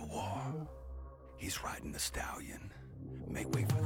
war. He's riding the stallion. Make way for